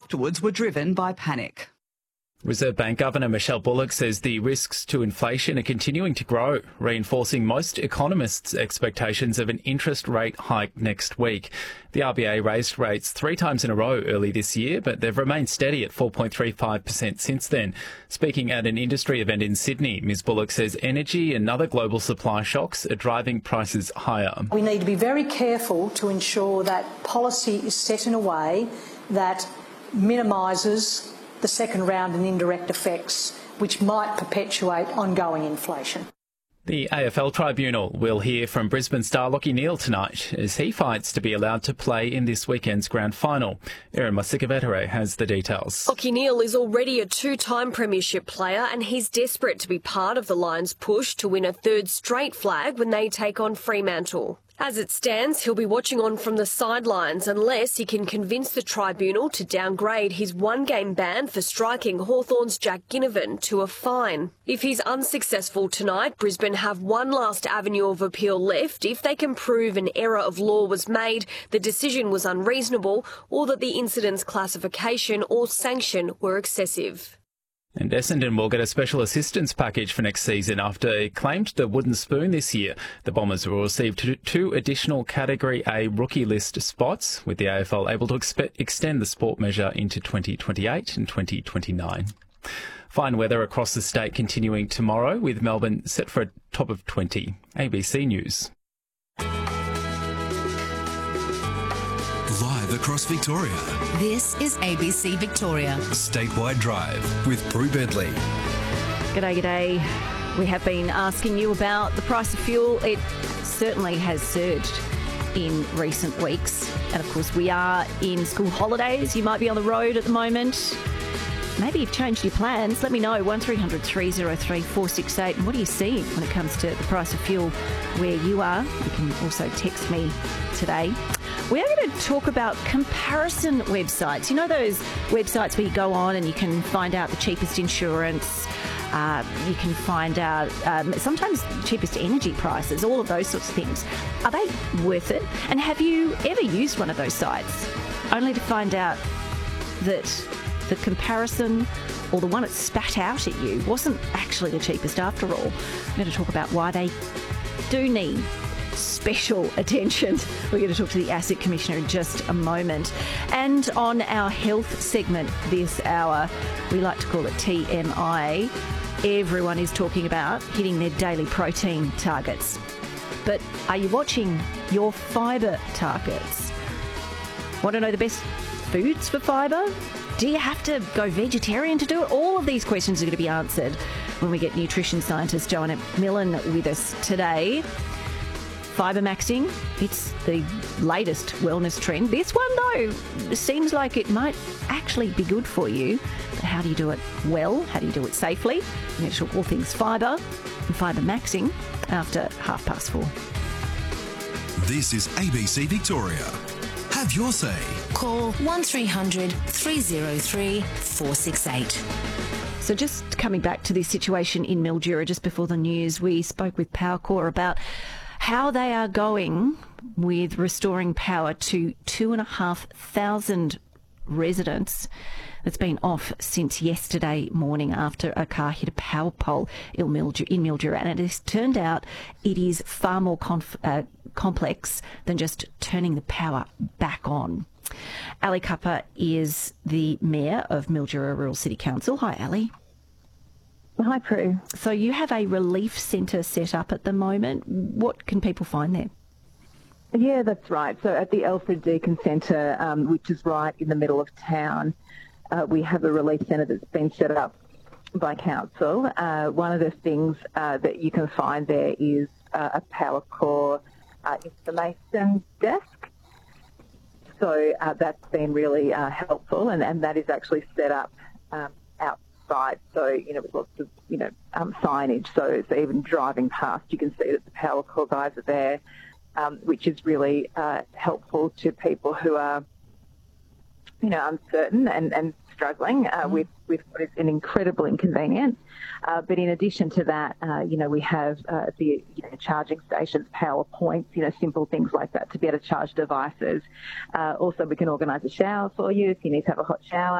afterwards were driven by panic. Reserve Bank Governor Michelle Bullock says the risks to inflation are continuing to grow, reinforcing most economists' expectations of an interest rate hike next week. The RBA raised rates 3 times in a row early this year, but they've remained steady at 4.35% since then. Speaking at an industry event in Sydney, Ms Bullock says energy and other global supply shocks are driving prices higher. We need to be very careful to ensure that policy is set in a way that minimises the second round and indirect effects, which might perpetuate ongoing inflation. The AFL Tribunal will hear from Brisbane star Lachie Neale tonight as he fights to be allowed to play in this weekend's grand final. Erin Masikavetere has the details. Lachie Neale is already a 2-time premiership player and he's desperate to be part of the Lions' push to win a 3rd straight flag when they take on Fremantle. As it stands, he'll be watching on from the sidelines unless he can convince the tribunal to downgrade his 1-game ban for striking Hawthorn's Jack Ginnivan to a fine. If he's unsuccessful tonight, Brisbane have one last avenue of appeal left if they can prove an error of law was made, the decision was unreasonable, or that the incident's classification or sanction were excessive. And Essendon will get a special assistance package for next season after it claimed the wooden spoon this year. The Bombers will receive 2 additional Category A rookie list spots, with the AFL able to extend the sport measure into 2028 and 2029. Fine weather across the state continuing tomorrow, with Melbourne set for a top of 20. ABC News. Live across Victoria. This is ABC Victoria. Statewide Drive with Prue Bedley. G'day. We have been asking you about the price of fuel. It certainly has surged in recent weeks. And of course, we are in school holidays. You might be on the road at the moment. Maybe you've changed your plans. Let me know, 1300 303 468. And what are you seeing when it comes to the price of fuel where you are? You can also text me today. We are going to talk about comparison websites. You know those websites where you go on and you can find out the cheapest insurance, you can find out sometimes cheapest energy prices, all of those sorts of things. Are they worth it? And have you ever used one of those sites only to find out that the comparison or the one that spat out at you wasn't actually the cheapest after all? I'm going to talk about why they do need special attention. We're going to talk to the Asset Commissioner in just a moment. And on our health segment this hour, we like to call it TMI, everyone is talking about hitting their daily protein targets. But are you watching your fibre targets? Want to know the best foods for fibre? Do you have to go vegetarian to do it? All of these questions are going to be answered when we get nutrition scientist Joanna Millen with us today. Fibre maxing, it's the latest wellness trend. This one, though, seems like it might actually be good for you. But how do you do it well? How do you do it safely? We're going to talk all things fibre and fibre maxing after 4:30. This is ABC Victoria. Have your say. Call 1300 303 468. So just coming back to this situation in Mildura just before the news, we spoke with Powercor about how they are going with restoring power to 2,500 residents that's been off since yesterday morning after a car hit a power pole in Mildura. And it has turned out it is far more complex than just turning the power back on. Ali Kappa is the Mayor of Mildura Rural City Council. Hi, Ali. Hi, Prue. So you have a relief centre set up at the moment. What can people find there? Yeah, that's right. So at the Alfred Deakin Centre, which is right in the middle of town, we have a relief centre that's been set up by council. One of the things that you can find there is a Powercor information desk. So that's been really helpful, and that is actually set up outside. So, with lots of, signage. So even driving past, you can see that the Powercor guys are there, which is really helpful to people who are, uncertain and struggling with what is an incredible inconvenience. But in addition to that, we have the charging stations, power points, simple things like that to be able to charge devices. Also, we can organise a shower for you if you need to have a hot shower.